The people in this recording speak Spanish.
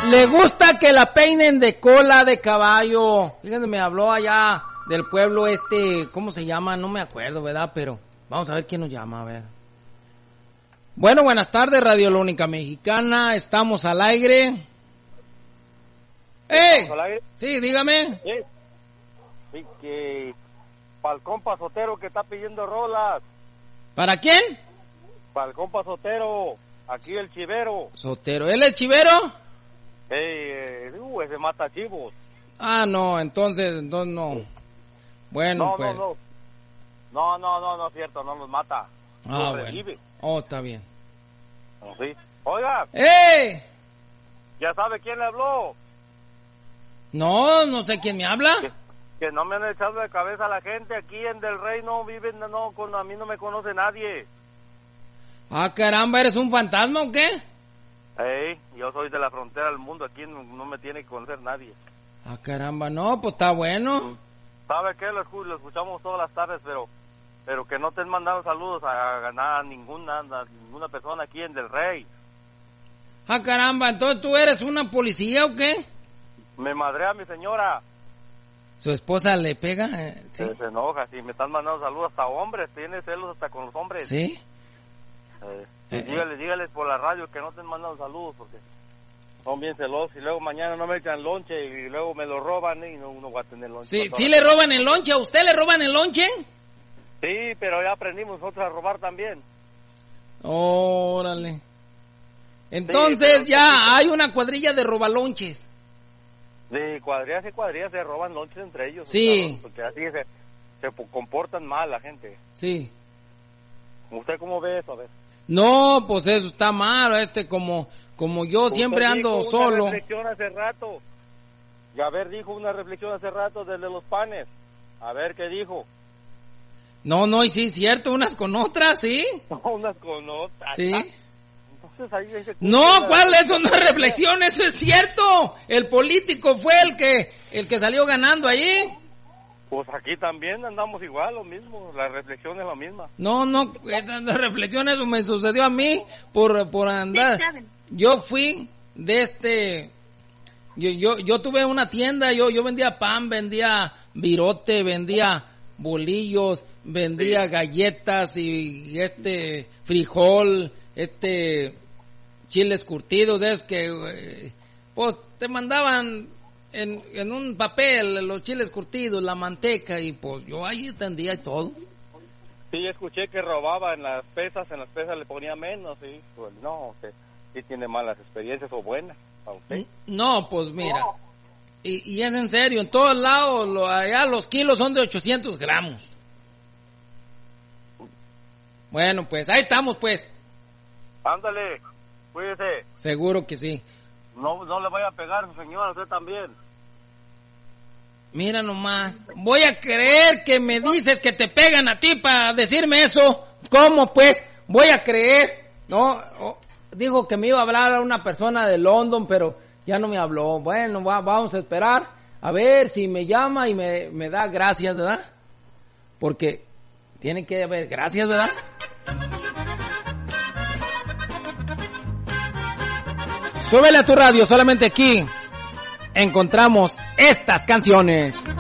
Le gusta que la peinen de cola de caballo. Fíjense, me habló allá del pueblo ¿cómo se llama? No me acuerdo, ¿verdad? Pero vamos a ver quién nos llama, a ver. Bueno, buenas tardes, Radio La Única Mexicana. Estamos al aire. ¡Ey! ¿Al aire? Sí, dígame. Sí, que para el compa Sotero que está pidiendo rolas. ¿Para quién? Para el compa Sotero, aquí el chivero. Sotero. ¿Él es chivero? Ese mata chivos. Ah, no, entonces no. Bueno, no, pues. No es cierto, no nos mata. Ah, bueno. Revive. Oh, está bien. Sí. Oiga. ¡Ey! ¿Ya sabe quién le habló? No sé quién me habla. Que no me han echado de cabeza a la gente aquí en Del Rey, no viven, a mí no me conoce nadie. Ah, caramba, ¿eres un fantasma o qué? Yo soy de la frontera del mundo, aquí no me tiene que conocer nadie. Ah, caramba, no, pues está bueno. ¿Sabe qué? Lo escuchamos todas las tardes, pero que no te han mandado saludos a ninguna persona aquí en Del Rey. Ah, caramba, entonces tú eres una policía o qué? Me madrea a mi señora. ¿Su esposa le pega? ¿Sí? Se enoja, sí, me están mandando saludos hasta hombres, tiene celos hasta con los hombres. ¿Sí? Dígales por la radio que no te han mandado saludos porque son bien celosos y luego mañana no me echan lonche y luego me lo roban y no va a tener lonche. ¿Sí le roban el lonche? ¿A usted le roban el lonche? Sí, pero ya aprendimos nosotros a robar también. Órale. Entonces sí, ya hay una cuadrilla de robalonches. De cuadrillas y cuadrillas se roban lonches entre ellos. Sí. Porque así se comportan mal la gente. Sí. ¿Usted cómo ve eso? A ver. No, pues eso está mal, como yo siempre ando solo. Reflexión hace rato. Y a ver, dijo una reflexión hace rato desde los panes. A ver qué dijo. No, y sí es cierto, unas con otras, ¿sí? Unas con otras. Sí. Entonces ahí no, ¿cuál? Eso no es reflexión, eso es cierto. El político fue el que salió ganando allí. Pues aquí también andamos igual, lo mismo, la reflexión es la misma. No, esa reflexión, eso me sucedió a mí por andar. Yo fui de yo tuve una tienda, yo vendía pan, vendía virote, vendía bolillos, vendía galletas y frijol, chiles curtidos, pues te mandaban en un papel los chiles curtidos, la manteca, y pues yo ahí tendía y todo. Sí, escuché que robaba en las pesas le ponía menos, y pues no, usted sí tiene malas experiencias o buenas, ¿a usted? No, pues mira, y es en serio, en todos lados, allá los kilos son de 800 gramos. Bueno, pues ahí estamos, pues. Ándale, cuídese. Seguro que sí. No le vaya a pegar, señora, usted también. Mira nomás, voy a creer que me dices que te pegan a ti para decirme eso. ¿Cómo pues? Voy a creer. No, dijo que me iba a hablar a una persona de London, pero ya no me habló. Bueno, vamos a esperar a ver si me llama y me da gracias, ¿verdad? Porque tiene que haber gracias, ¿verdad? Súbele a tu radio, solamente aquí encontramos estas canciones.